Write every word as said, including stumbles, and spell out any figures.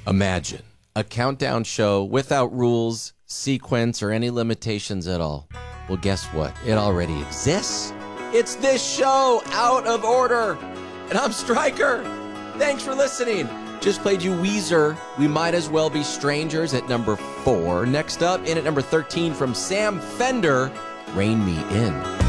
Imagine a countdown show without rules, sequence, or any limitations at all. Well, guess what? It already exists. It's this show, Out of Order. And I'm Stryker. Thanks for listening. Just played you Weezer, We Might As Well Be Strangers at number four. Next up, in at number thirteen from Sam Fender, Rein Me In.